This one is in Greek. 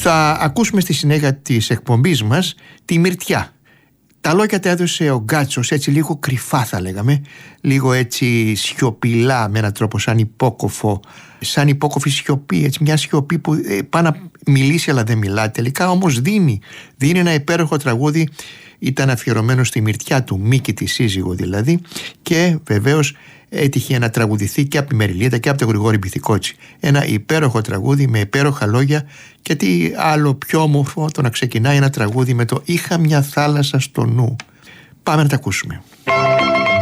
Θα ακούσουμε στη συνέχεια της εκπομπής μας τη Μυρτιά. Τα λόγια τα έδωσε ο Γκάτσος, έτσι λίγο κρυφά θα λέγαμε, λίγο έτσι σιωπηλά με έναν τρόπο σαν υπόκοφο, σαν υπόκοφη σιωπή, έτσι μια σιωπή που πάει να μιλήσει αλλά δεν μιλά, τελικά όμως δίνει ένα υπέροχο τραγούδι. Ήταν αφιερωμένο στη Μυρτιά του Μίκη, τη σύζυγο δηλαδή, και βεβαίως έτυχε να τραγουδηθεί και από τη Μεριλίδα και από τον Γρηγόρη Μπιθικότσι. Ένα υπέροχο τραγούδι με υπέροχα λόγια, και τι άλλο πιο όμορφο το να ξεκινάει ένα τραγούδι με το «Είχα μια θάλασσα στο νου». Πάμε να τα ακούσουμε.